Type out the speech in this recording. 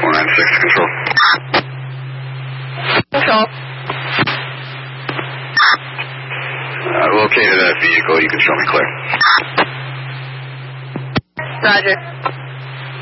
496 control. Control. Located that vehicle. You can show me clear. Roger.